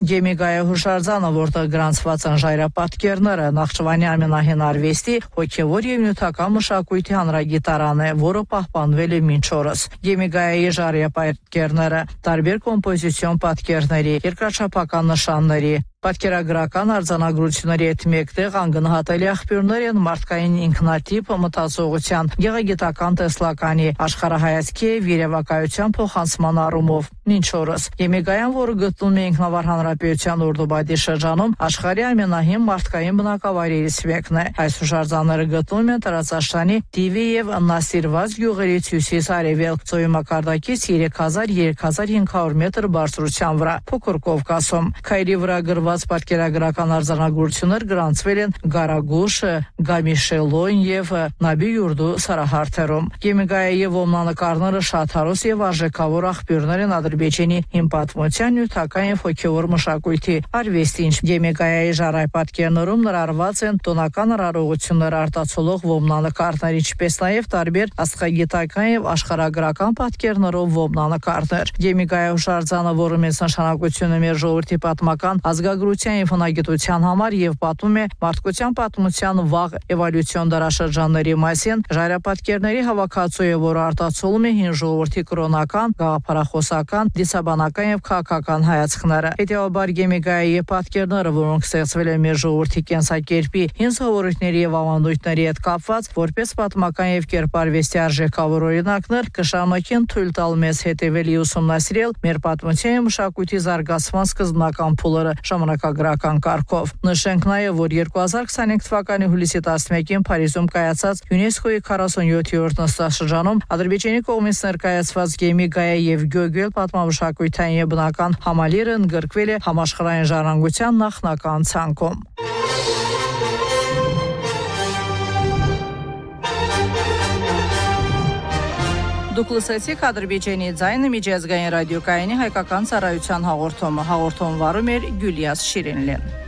Գեմիգայե հուշարձանը, որտեղ գրանցված են ժայռապատկերները, Նախճիվանի ամենահին արվեստի, հոգևոր եւ նյութական մշակույթի հանրագիտարան է, որը պահպանվել է մինչ օրս։ Գեմիգայեի ժայռապատկերները տարբեր կոմպոզիցիոն պատկերների, երկրաչափական նշանների, պատկերագրական արձանագրությունների հետ մեկտեղ անգնահատելի աղբյուրներ են մարդկային ինքնատիպ մտածողության, գեղագիտական տեսլականի, աշխարհայացքի եւ երևակայության փոխանցման առումով։ Մինչ օրս Գեմիգայան, որը գտնվում է Ինքնավար Հանրապետության Օրդոբադի շրջանում, աշխարհի ամենահին մարդկային բնակավայրերից մեկն է։ Այս հուշարձանները գտնվում են Տարածաշտանի Տիվի եւ Նասիրվազ գյուղերից հյուսիս արևելք, ծովի մակարդակից 3000-3500 մետր բարձրության վրա, Փոքր Կովկասում։ Քայլի վրա գրված պատկերագրական արձանագրություններ գրանցվել են Գարագուշ, Գամիշելոն եւ Նաբի-Յուրդու սարահարթերում։ Գեմիգայեի ոմնանկարները շատ հարուստ եւ արժեքավոր աղբյուրներ են Ադրբեջանի հին պատմության, նյութական եւ հոգեվոր մշակույթի, արվեստի, Գեմիգայեի ժառայապատկերներում ներառված են տոնական արարողություններ արտացոլող ոմնանկարներ, ինչպես նաեւ տարբեր աստղագիտական եւ աշխարհագրական պատկերներով ոմնանկարներ։ Գեմիգայե հուշարձանը, որը մեծ նշանակություն է մեր ժողովրդի պատմական ազգագրության եւ հնագիտության համար եւ պատմում է մարդկության պատմության վաղ էվոլյուցիոն դարաշրջանների մասին, ժայռապատկերների հավաքածու է, որը արտացոլում է հին ժողովրդի կրոնական, գաղափարախոսական, դիցաբանական եւ քաղաքական հայացքները։ Հետեւաբար Գեմիգայեի պատկերները, որոնք ստեղծվել են մեր ժողովրդի կենսակերպի, հին սովորույթների եւ ավանդույթների հետ կապված, որպես պատմական եւ կերպարվեստի արժեքավոր օրինակներ, կշարունակեն թույլ տալ մեզ հետեւելի ուսումնասիրել մեր պատմության եւ մշակույթի զարգացման սկզբնական փուլերը ժամանակագրական կարգով։ Նշենք նաեւ, որ 2025 թվականի հուլիսի 11-ին Փարիզում կայացած ՅՈՒՆԵՍԿՕ-ի 47-րդ նստաշրջանում Ադրբեջանի կողմից ներկայացված Գեմիգայե եւ Գյոգել պատմամշակութային եւ բնական համալիրը ընդգրկվել է համաշխարհային ժառանգության նախնական ցանկում։ Դուք լսեցիք Ադրբեջանի ձայնը միջազգային ռադիոկայանի հայկական ծառայության հաղորդումը։ Հաղորդում վարում էր Գյուլիաս Շիրինլին։